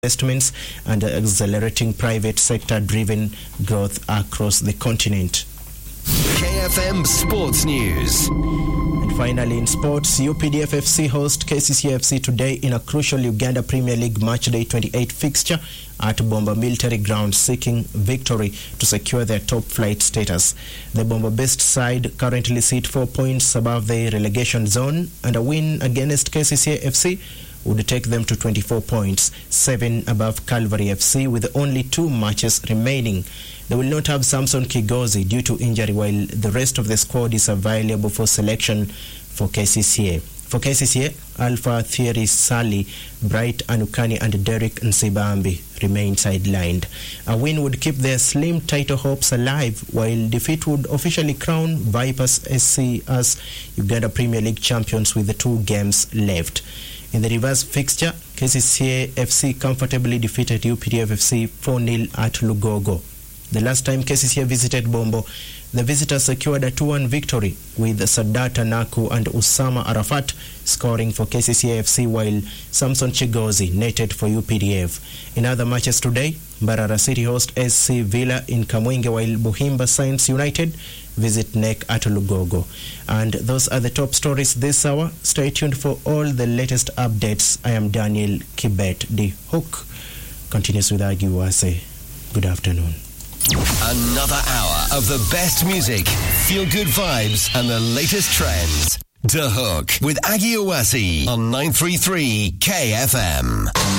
investments and accelerating private sector-driven growth across the continent. KFM Sports News. And finally in sports, UPDF FC host KCCA FC today in a crucial Uganda Premier League Matchday 28 fixture at Bomba Military Ground, seeking victory to secure their top flight status. The Bomba-based side currently sit 4 points above the relegation zone, and a win against KCCA FC would take them to 24 points, 7 above Calvary FC with only 2 matches remaining. They will not have Samson Kigozi due to injury, while the rest of the squad is available for selection for KCCA. For KCCA, Alpha Thierry Sali, Bright Anukani and Derek Nsibambi remain sidelined. A win would keep their slim title hopes alive, while defeat would officially crown Vipers SC as Uganda Premier League champions with the 2 games left. In the reverse fixture, KCCA FC comfortably defeated UPDF FC 4-0 at Lugogo. The last time KCCA visited Bombo, the visitors secured a 2-1 victory, with Sadata Naku and Usama Arafat scoring for KCCA FC, while Samson Chigozi netted for UPDF. In other matches today, Mbarara City host SC Villa in Kamwenge, while Buhimba Science United visit NEC at Lugogo. And those are the top stories this hour. Stay tuned for all the latest updates. I am Daniel Kibet. The Hook continues with Agiwase. Good afternoon. Another hour of the best music, feel-good vibes, and the latest trends. The Hook with Aggie Owasi on 933 KFM.